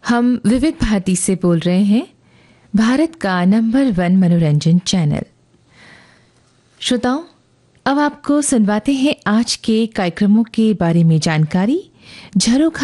हम विविध भारती से बोल रहे हैं, भारत का नंबर 1 मनोरंजन चैनल। श्रोताओं, अब आपको सुनवाते हैं आज के कार्यक्रमों के बारे में जानकारी। झरोखा